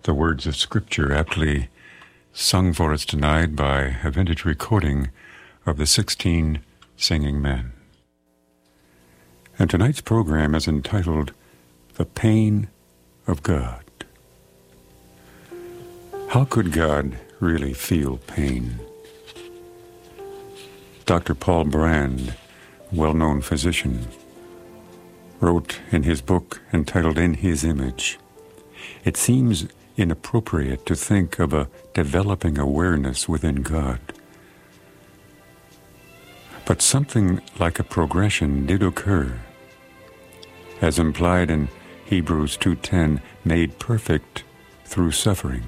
The words of Scripture aptly sung for us tonight by a vintage recording of the 16 Singing Men. And tonight's program is entitled, The Pain of God. How could God really feel pain? Dr. Paul Brand, a well-known physician, wrote in his book entitled In His Image, "It seems inappropriate to think of a developing awareness within God. But something like a progression did occur, as implied in Hebrews 2:10, made perfect through suffering.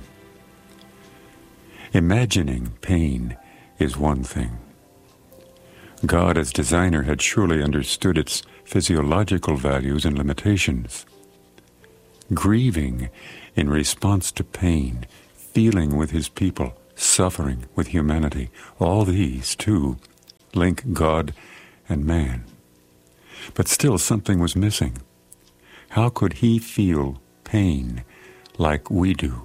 Imagining pain is one thing. God as designer had surely understood its physiological values and limitations. Grieving in response to pain, feeling with his people, suffering with humanity, all these, too, link God and man. But still something was missing. How could he feel pain like we do?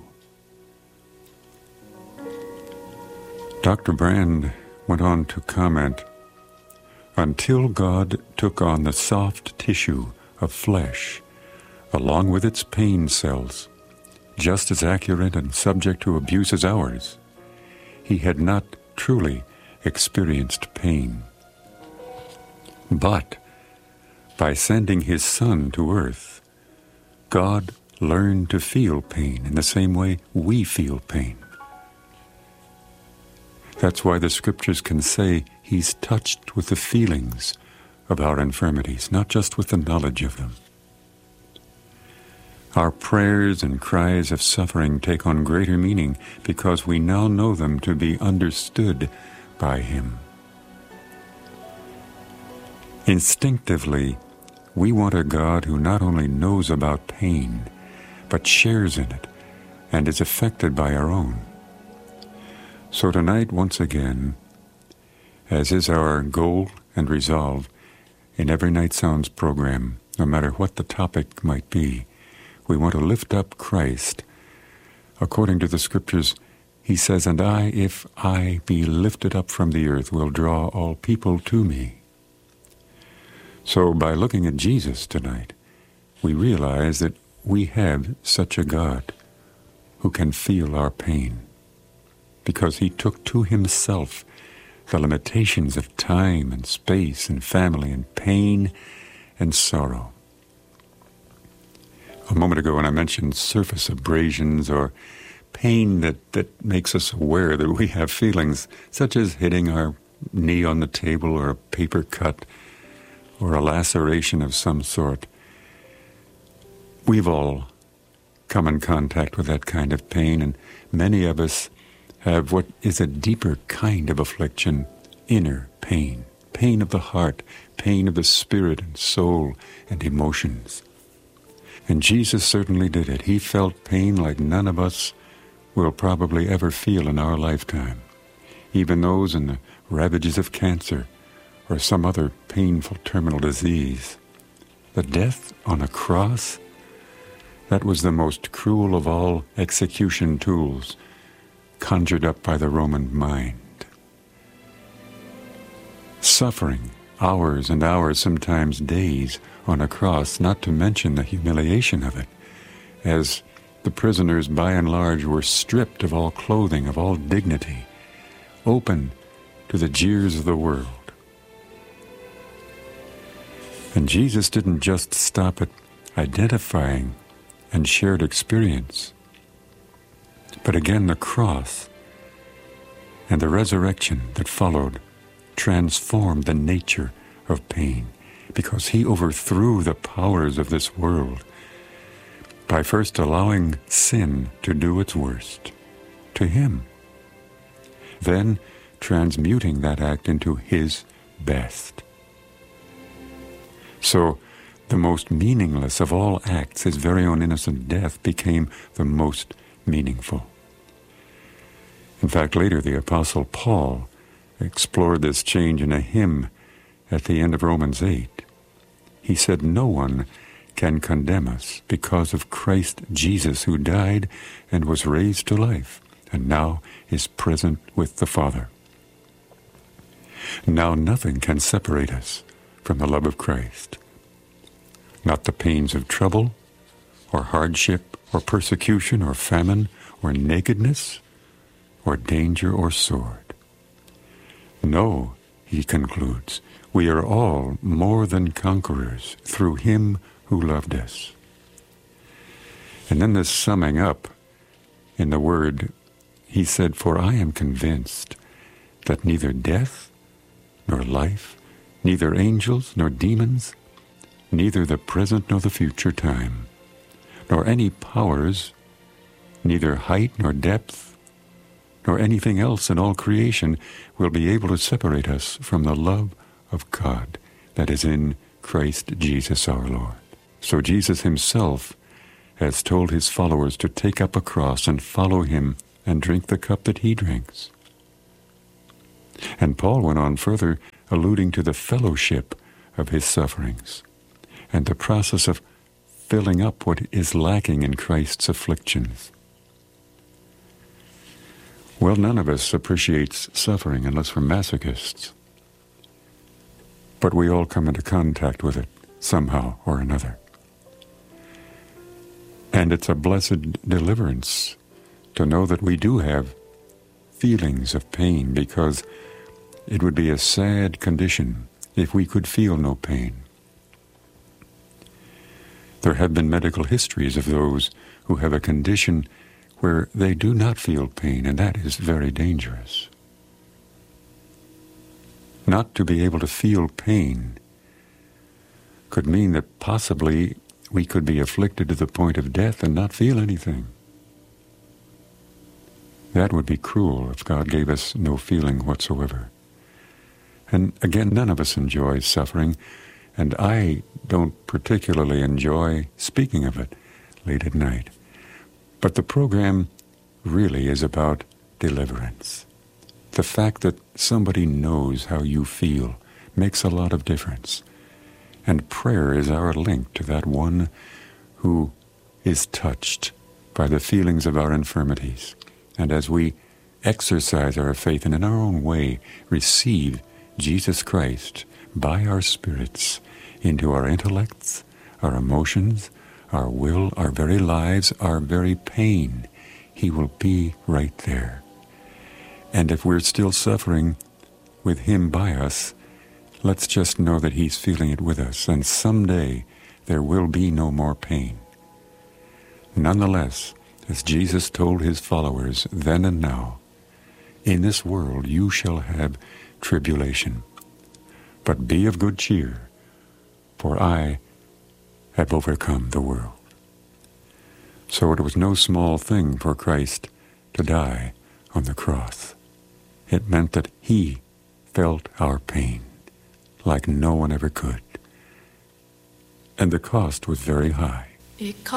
Dr. Brand went on to comment, until God took on the soft tissue of flesh, along with its pain cells, just as accurate and subject to abuse as ours, he had not truly experienced pain. But by sending his Son to earth, God learned to feel pain in the same way we feel pain. That's why the Scriptures can say he's touched with the feelings of our infirmities, not just with the knowledge of them. Our prayers and cries of suffering take on greater meaning because we now know them to be understood by him. Instinctively, we want a God who not only knows about pain, but shares in it and is affected by our own. So tonight, once again, as is our goal and resolve in every Night Sounds program, no matter what the topic might be, we want to lift up Christ. According to the Scriptures, he says, "And I, if I be lifted up from the earth, will draw all people to me." So by looking at Jesus tonight, we realize that we have such a God who can feel our pain, because he took to himself the limitations of time and space and family and pain and sorrow. A moment ago when I mentioned surface abrasions or pain that makes us aware that we have feelings, such as hitting our knee on the table or a paper cut or a laceration of some sort, we've all come in contact with that kind of pain, and many of us have what is a deeper kind of affliction, inner pain, pain of the heart, pain of the spirit and soul and emotions. And Jesus certainly did it. He felt pain like none of us will probably ever feel in our lifetime, even those in the ravages of cancer or some other painful terminal disease. The death on a cross, that was the most cruel of all execution tools conjured up by the Roman mind. Suffering, hours and hours, sometimes days, on a cross, not to mention the humiliation of it, as the prisoners by and large were stripped of all clothing, of all dignity, open to the jeers of the world. And Jesus didn't just stop at identifying and shared experience, but again the cross and the resurrection that followed transformed the nature of pain, because he overthrew the powers of this world by first allowing sin to do its worst to him, then transmuting that act into his best. So the most meaningless of all acts, his very own innocent death, became the most meaningful. In fact, later the Apostle Paul explored this change in a hymn at the end of Romans 8. He said, "No one can condemn us because of Christ Jesus, who died and was raised to life, and now is present with the Father. Now nothing can separate us from the love of Christ. Not the pains of trouble, or hardship, or persecution, or famine, or nakedness, or danger, or sword. No, he concludes, we are all more than conquerors through him who loved us. And then this summing up in the word, he said, for I am convinced that neither death nor life, neither angels nor demons, neither the present nor the future time, nor any powers, neither height nor depth, nor anything else in all creation will be able to separate us from the love of God that is in Christ Jesus our Lord. So Jesus himself has told his followers to take up a cross and follow him and drink the cup that he drinks. And Paul went on further, alluding to the fellowship of his sufferings and the process of filling up what is lacking in Christ's afflictions. Well, none of us appreciates suffering unless we're masochists. But we all come into contact with it somehow or another. And it's a blessed deliverance to know that we do have feelings of pain, because it would be a sad condition if we could feel no pain. There have been medical histories of those who have a condition where they do not feel pain, and that is very dangerous. Not to be able to feel pain could mean that possibly we could be afflicted to the point of death and not feel anything. That would be cruel if God gave us no feeling whatsoever. And again, none of us enjoys suffering, and I don't particularly enjoy speaking of it late at night. But the program really is about deliverance. The fact that somebody knows how you feel makes a lot of difference. And prayer is our link to that one who is touched by the feelings of our infirmities. And as we exercise our faith and in our own way receive Jesus Christ by our spirits into our intellects, our emotions, our will, our very lives, our very pain, he will be right there. And if we're still suffering with him by us, let's just know that he's feeling it with us, and someday there will be no more pain. Nonetheless, as Jesus told his followers then and now, in this world you shall have tribulation, but be of good cheer, for I have overcome the world. So it was no small thing for Christ to die on the cross. It meant that he felt our pain like no one ever could. And the cost was very high.